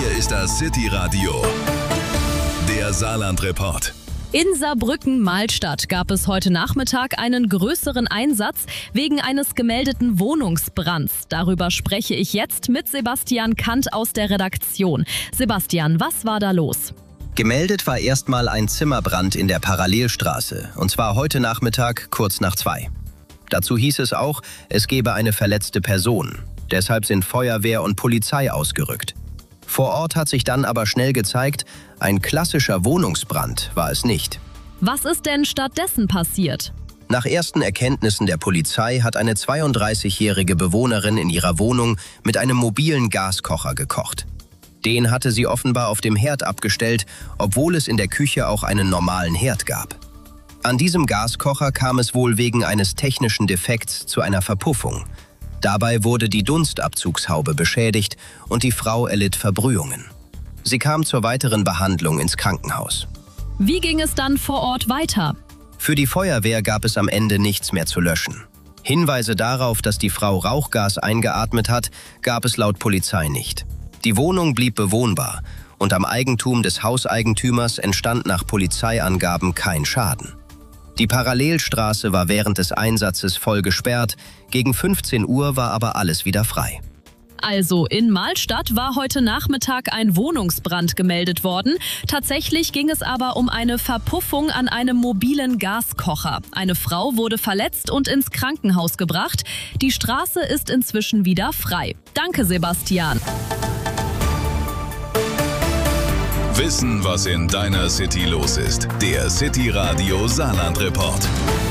Hier ist das City Radio, der Saarland-Report. In Saarbrücken-Malstadt gab es heute Nachmittag einen größeren Einsatz wegen eines gemeldeten Wohnungsbrands. Darüber spreche ich jetzt mit Sebastian Kant aus der Redaktion. Sebastian, was war da los? Gemeldet war erstmal ein Zimmerbrand in der Parallelstraße, und zwar heute Nachmittag kurz nach 2. Dazu hieß es auch, es gebe eine verletzte Person. Deshalb sind Feuerwehr und Polizei ausgerückt. Vor Ort hat sich dann aber schnell gezeigt, ein klassischer Wohnungsbrand war es nicht. Was ist denn stattdessen passiert? Nach ersten Erkenntnissen der Polizei hat eine 32-jährige Bewohnerin in ihrer Wohnung mit einem mobilen Gaskocher gekocht. Den hatte sie offenbar auf dem Herd abgestellt, obwohl es in der Küche auch einen normalen Herd gab. An diesem Gaskocher kam es wohl wegen eines technischen Defekts zu einer Verpuffung. Dabei wurde die Dunstabzugshaube beschädigt und die Frau erlitt Verbrühungen. Sie kam zur weiteren Behandlung ins Krankenhaus. Wie ging es dann vor Ort weiter? Für die Feuerwehr gab es am Ende nichts mehr zu löschen. Hinweise darauf, dass die Frau Rauchgas eingeatmet hat, gab es laut Polizei nicht. Die Wohnung blieb bewohnbar und am Eigentum des Hauseigentümers entstand nach Polizeiangaben kein Schaden. Die Parallelstraße war während des Einsatzes voll gesperrt, gegen 15 Uhr war aber alles wieder frei. Also, in Malstadt war heute Nachmittag ein Wohnungsbrand gemeldet worden. Tatsächlich ging es aber um eine Verpuffung an einem mobilen Gaskocher. Eine Frau wurde verletzt und ins Krankenhaus gebracht. Die Straße ist inzwischen wieder frei. Danke, Sebastian. Wissen, was in deiner City los ist. Der City Radio Saarland-Report.